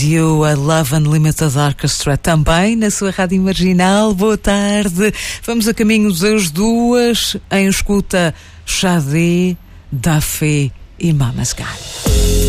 You, a Love Unlimited Orchestra, também na sua Rádio Marginal. Boa tarde. Vamos a caminho das 2, em escuta Xadé, Daffé e Mamas Guy.